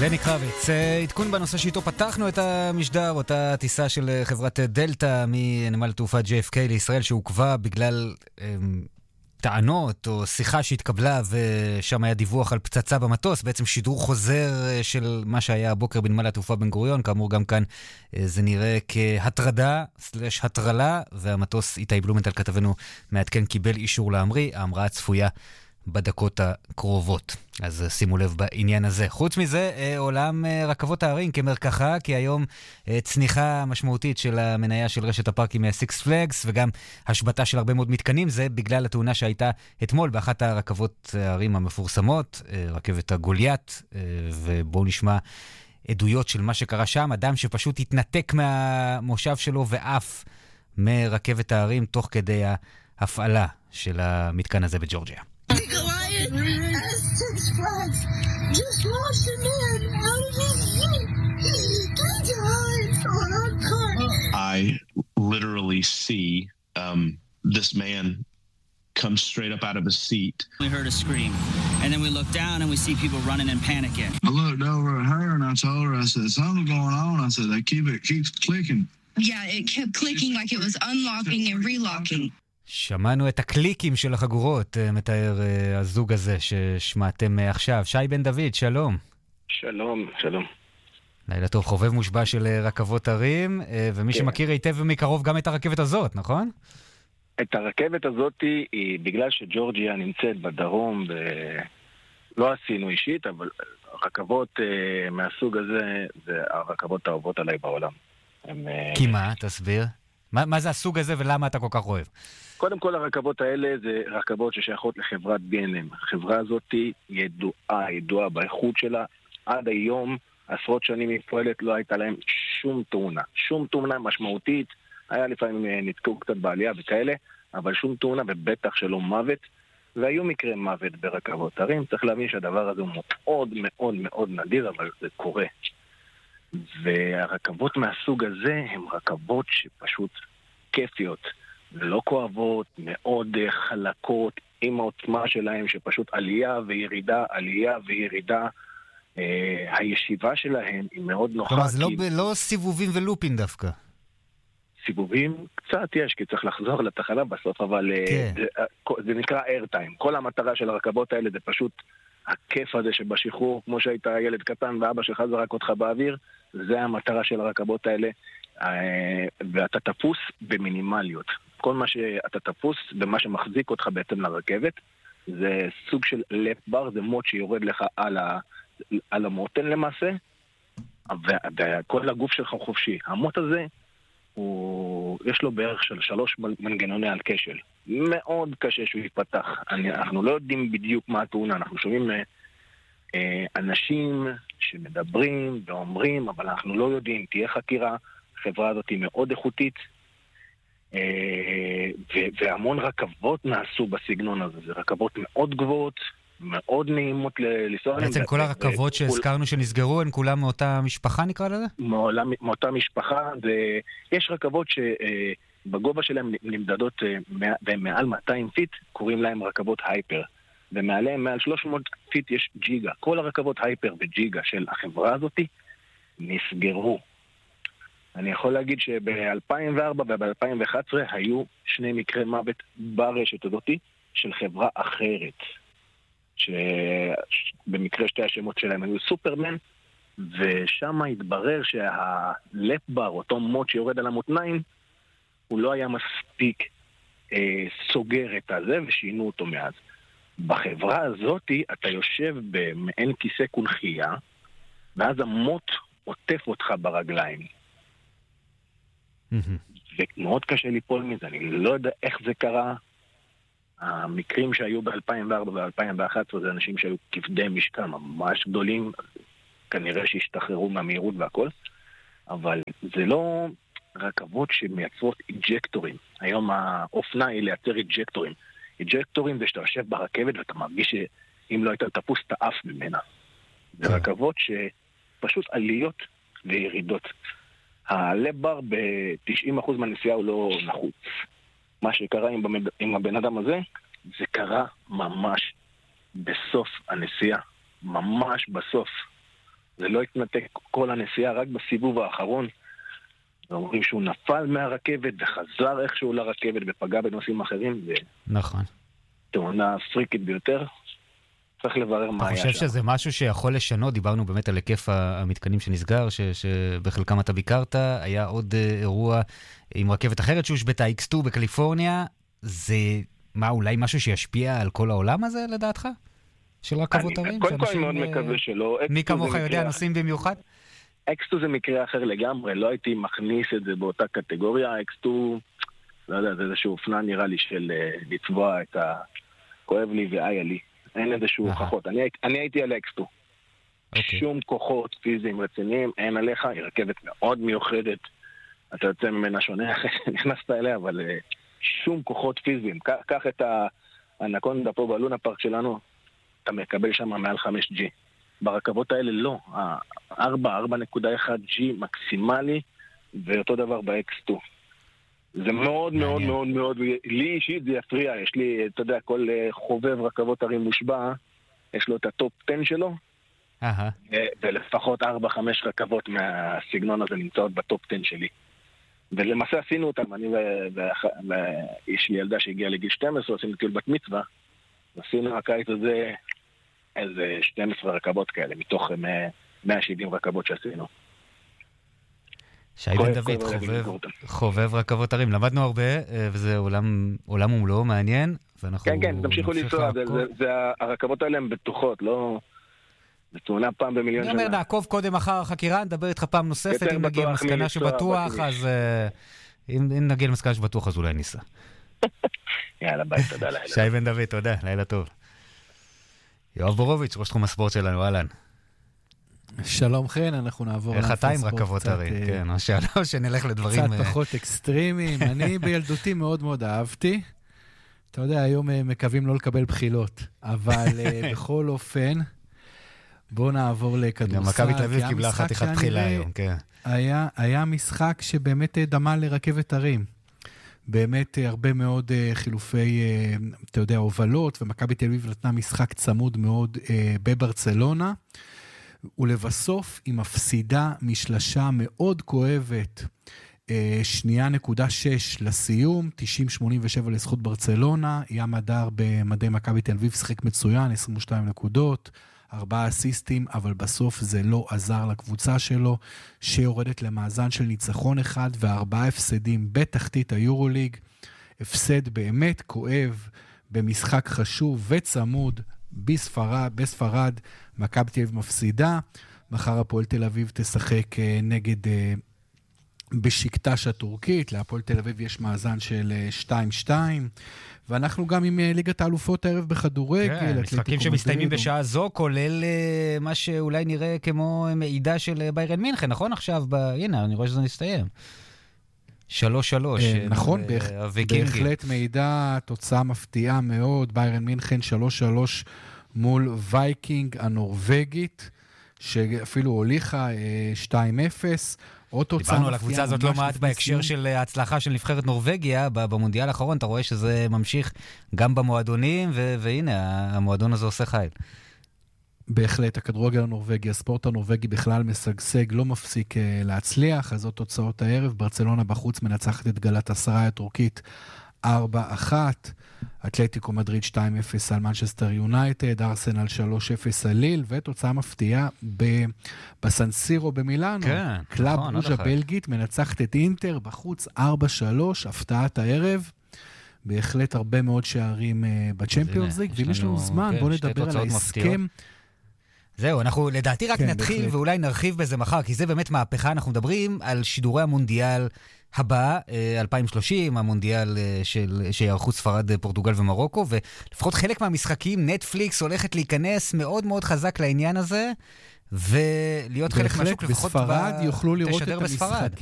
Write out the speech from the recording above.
לני קרביץ, עדכון בנושא שאיתו פתחנו את המשדר, אותה טיסה של חברת דלטה מנמל תעופה JFK לישראל שעוקבה בגלל טענות או שיחה שהתקבלה ושם היה דיווח על פצצה במטוס, בעצם שידור חוזר של מה שהיה הבוקר בנמל התעופה בן גוריון, כאמור גם כאן זה נראה כהטרדה/הטרלה, והמטוס איתי בלומנטל כתבנו מעדכן קיבל אישור להמריא, ההמראה צפויה בדקות הקרובות. אז שימו לב בעניין הזה. חוץ מזה, עולם רכבות הערים כמרקחה, כי היום צניחה משמעותית של המניה של רשת הפארקים מהסיקס פלגס, וגם השבתה של הרבה מאוד מתקנים, זה בגלל התאונה שהייתה אתמול באחת הרכבות הערים המפורסמות, רכבת הגוליית, ובואו נשמע עדויות של מה שקרה שם, אדם שפשוט התנתק מהמושב שלו ואף מרכבת הערים תוך כדי ההפעלה של המתקן הזה בג'ורג'יה. Six Flags just launched a man out of his seat. He died on our car. I literally see this man come straight up out of his seat. We heard a scream, and then we look down and we see people running and panicking. I looked over at her and I told her, I said, something's going on. I said, it keeps clicking. Yeah, it kept clicking like it was unlocking and relocking. שמענו את הקליקים של החגורות, מתאר הזוג הזה ששמעתם עכשיו. שי בן דוד, שלום. שלום, שלום. לילה טוב, חובב מושבע של רכבות ערים, ומי שמכיר היטב ומקרוב גם את הרכבת הזאת, נכון? את הרכבת הזאת היא בגלל שג'ורג'יה נמצאת בדרום, לא עשינו אישית, אבל רכבות מהסוג הזה, זה הרכבות האהובות עליי בעולם. כי מה? תסביר. מה זה הסוג הזה ולמה אתה כל כך אוהב? קודם כל הרכבות האלה זה רכבות ששייכות לחברת B&M. החברה הזאת ידועה באיכות שלה. עד היום, עשרות שנים היא פועלת, לא הייתה להם שום תאונה משמעותית. היה לפעמים נתקעו קצת בעלייה וכאלה, אבל שום תאונה ובטח שלא מוות. והיו מקרי מוות ברכבות ערים. צריך להבין שהדבר הזה הוא מאוד מאוד מאוד נדיר, אבל זה קורה. והרכבות מהסוג הזה הן רכבות שפשוט כיפיות, לא כואבות, מאוד חלקות, עם העוצמה שלהם שפשוט עלייה וירידה. הישיבה שלהם היא מאוד נוחה. כלומר, זה לא סיבובים ולופין דווקא. סיבובים קצת יש, כי צריך לחזור לתחנה בסוף, אבל זה נקרא איירטיים. כל המטרה של הרכבות האלה זה פשוט הכיף הזה שבשחרור, כמו שהיית ילד קטן ואבא שלך זרק אותך באוויר, זה המטרה של הרכבות האלה, ואתה תפוס במינימליות. כל מה שאתה תפוס ומה שמחזיק אותך בעצם לרכבת, זה סוג של לפ בר, זה מוט שיורד לך על המותן למעשה, וכל הגוף שלך חופשי. המוט הזה, יש לו בערך של 3 מנגנוני על כשל. מאוד קשה שהוא יפתח. אנחנו לא יודעים בדיוק מה התאונה, אנחנו שומעים אנשים שמדברים ואומרים, אבל אנחנו לא יודעים, תהיה חקירה, החברה הזאת היא מאוד איכותית, והמון רכבות נעשו בסגנון הזה, זה רכבות מאוד גבוהות, מאוד נעימות לנסוע. בעצם כל הרכבות שהזכרנו שנסגרו, הן כולם מאותה משפחה נקרא לזה? מאותה משפחה, יש רכבות שבגובה שלהן נמדדות מעל 200 פיט, קוראים להן רכבות הייפר. ומעליהם, מעל 300 פיט יש ג'יגה. כל הרכבות הייפר וג'יגה של החברה הזאת נסגרו. אני יכול להגיד שב-2004 וב-2011 היו 2 מקרי מוות ברשת הזאת של חברה אחרת. שבמקרה 2 השמות שלהם היו סופרמן, ושם התברר שהלפ בר, אותו מוט שיורד על המותניים, הוא לא היה מספיק סוגר את הזה ושינו אותו מאז. בחברה הזאת אתה יושב במעין כיסא קונחייה, ואז המוט עוטף אותך ברגליים. ומאוד קשה ליפול מזה, אני לא יודע איך זה קרה. המקרים שהיו ב-2004 ו-2011 זה אנשים שהיו כבדי משקל ממש גדולים, כנראה שהשתחררו מהמהירות והכל, אבל זה לא רכבות שמייצרות איג'קטורים. היום האופנה היא לייצר איג'קטורים. איג'קטורים זה שאתה יושב ברכבת ואתה מרגיש שאם לא היית תפוס את האף ממנה. זה רכבות שפשוט עליות וירידות. הלב בר ב-90% מהנסיעה הוא לא נחוץ. מה שקרה עם הבן אדם הזה, זה קרה ממש בסוף הנסיעה. ממש בסוף. זה לא התנתק כל הנסיעה, רק בסיבוב האחרון. אומרים שהוא נפל מהרכבת וחזר איכשהו לרכבת ופגע בנושאים אחרים. נכון. תאונה פריקית ביותר. צריך לברר מה היה שם. אתה חושב שזה משהו שיכול לשנות? דיברנו באמת על היקף המתקנים שנסגר, שבחלקם אתה ביקרת. היה עוד אירוע עם רכבת אחרת שהושבתה, X2 בקליפורניה. זה אולי משהו שישפיע על כל העולם הזה, לדעתך? של רכבות הרים? קודם כל אני מאוד מקווה שלא. מי כמוך יודע, נוסעים במיוחד? X2 זה מקרה אחר לגמרי, לא הייתי מכניס את זה באותה קטגוריה. X2, לא יודע, זה איזשהו אופנה נראה לי של לצבוע את כואב לי ואיה לי. אין איזשהו הוכחות. אני הייתי על X2. שום כוחות פיזיים רציניים, אין עליך, היא רכבת מאוד מיוחדת. אתה יוצא ממנה שונה, נכנסת אליה, אבל שום כוחות פיזיים. קח את הנקונדה פה בלונה פארק שלנו, אתה מקבל שם מעל 5G. ברכבות האלה לא. 4.1G מקסימלי, ואותו דבר ב-X2. זה מאוד מאוד מאוד מאוד, לי אישית זה יפריע. יש לי, אתה יודע, כל חובב רכבות הרים מושבע, יש לו את הטופ 10 שלו, ולפחות 4-5 רכבות מהסגנון הזה נמצאות בטופ 10 שלי. ולמעשה עשינו אותם, אני ויש לי ילדה שהגיעה לגיל 12, עשינו טיול בת מצווה, עשינו הקיץ הזה איזה 12 רכבות כאלה, מתוך 170 רכבות שעשינו. שי בן דוד, חובב רכבות הרים. למדנו הרבה, וזה עולם ומלואו מעניין. כן, כן, תמשיכו לנסוע. הרכבות האלה הן בטוחות, לא... זה תאונה פעם במיליון שנה. אני אומר, נעקוב קודם אחר החקירה, נדבר איתך פעם נוספת, אם נגיע למסקנה שבטוח, אז... אם נגיע למסקנה שבטוח, אז אולי ניסע. יאללה, ביי, תודה לילה. שי בן דוד, תודה, לילה טוב. יואב בורוביץ', ראש תחום הספורט שלנו, אהלן. שלום חן, אנחנו נעבור... איך אתה עם רכבות הרים, כן, או שנלך לדברים... קצת פחות אקסטרימיים. אני בילדותי מאוד מאוד אהבתי. אתה יודע, היום מקווים לא לקבל בחילות, אבל בכל אופן, בואו נעבור לכדורסל. מכבי תל אביב קיבלה חתיכת בחילה היום, כן. היה משחק שבאמת דמה לרכבת הרים. באמת הרבה מאוד חילופי, אתה יודע, הובלות, ומכבי תל אביב נתנה משחק צמוד מאוד בברצלונה, ולבסוף היא מפסידה משלשה מאוד כואבת, 2.6 לסיום, 90-87 לזכות ברצלונה, ים הדר במדי מכבי תל אביב שחק מצוין, 22 נקודות, 4 אסיסטים, אבל בסוף זה לא עזר לקבוצה שלו, שיורדת למאזן של ניצחון אחד, ו4 הפסדים בתחתית היורוליג, הפסד באמת כואב, במשחק חשוב וצמוד, בספרד, מכבי תל אביב מפסידה, מחר הפועל תל אביב תשחק נגד בשקטש הטורקית, להפועל תל אביב יש מאזן של 2-2, ואנחנו גם עם ליגת האלופות הערב בכדורגל. כן, משחקים שמסתיימים בשעה זו, כולל מה שאולי נראה כמו מעידה של ביירן מינכן, נכון עכשיו? הנה, אני רואה שזה נסתיים. 3-3. נכון, בהחלט מעידה, תוצאה מפתיעה מאוד, ביירן מינכן 3-3 מול וייקינג הנורווגית, שאפילו הוליכה 2-0, דיברנו על הקבוצה הזאת לא מעט בהקשר של ההצלחה של נבחרת נורווגיה במונדיאל האחרון, אתה רואה שזה ממשיך גם במועדונים, והנה, המועדון הזה עושה חייל. בהחלט, הכדורגל הנורווגי, הספורט הנורווגי בכלל משגשג, לא מפסיק להצליח, אז זאת תוצאות הערב, ברצלונה בחוץ מנצחת את גלאטסראי הטורקית 4-1, אתלטיקו מדריד 2-0 על מנצ'סטר יונייטד, ארסנל 3-0 על ליל, ותוצאה מפתיעה בסנסירו במילאנו. כן, קלאב רוז' הבלגית מנצחת את אינטר בחוץ 4-3, הפתעת הערב. בהחלט הרבה מאוד שערים בצ'מפיונס ליג, ואם יש לנו זמן, בואו נדבר על ההסכם. זהו, אנחנו לדעתי רק נתחיל ואולי נרחיב בזה מחר, כי זה באמת מהפכה, אנחנו מדברים על שידורי המונדיאל הבא, 2030, המונדיאל שיערכו ספרד, פורטוגל ומרוקו, ולפחות חלק מהמשחקים, נטפליקס הולכת להיכנס מאוד מאוד חזק לעניין הזה, ולהיות חלק מהשוק לפחות בספרד יוכלו לראות את המשחקים.